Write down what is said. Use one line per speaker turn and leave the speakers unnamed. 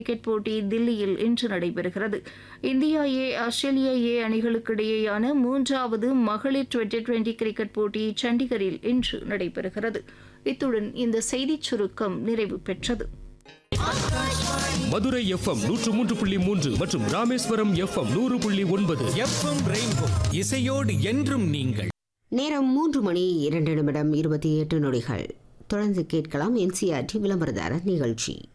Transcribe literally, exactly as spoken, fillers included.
Cricket போட்டி தில்லியில் இன்று நடைபெறுகிறது. இந்தியா ஏ ஆஸ்திரேலியா ஏ அணிகளுக்கிடையேயான மூன்றாவது மகளிர் டுவெண்டி டுவெண்டி கிரிக்கெட் போட்டி சண்டிகரில் இன்று நடைபெறுகிறது. இத்துடன் இந்த செய்திச் சுருக்கம் நிறைவு பெற்றது.
மதுரை எஃப்எம் நூற்று மூன்று புள்ளி மூன்று மற்றும் ராமேஸ்வரம் எஃப்எம் நூறு புள்ளி ஒன்பது.
எஃப்எம் ரெயின்போ இசையோடு என்றும் நீங்கள்.
நேரம் மூன்று மணி இரண்டு நிமிடம் இருபத்தி எட்டு நொடிகள். தொடர்ந்து கேட்கலாம் என்சிஆர்டி விளம்பரதார நிகழ்ச்சி.